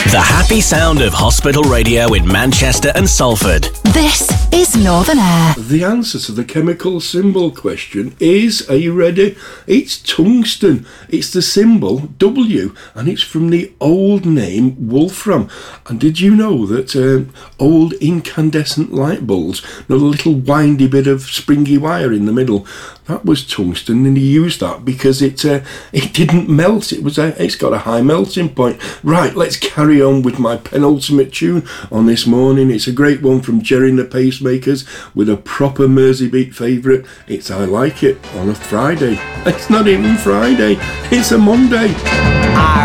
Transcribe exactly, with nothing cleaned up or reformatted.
The happy sound of hospital radio in Manchester and Salford. This is Northern Air. The answer to the chemical symbol question is, are you ready? It's tungsten. It's the symbol W, and it's from the old name wolfram. And did you know that um, old incandescent light bulbs, you know, the little windy bit of springy wire in the middle, that was tungsten, and he used that because it uh, it didn't melt. It was a, it's got a high melting point. Right, let's carry on with my penultimate tune on this morning. It's a great one from Jerry and the Pacemakers with a proper Merseybeat favourite. It's I Like It on a Friday. It's not even Friday, it's a Monday. I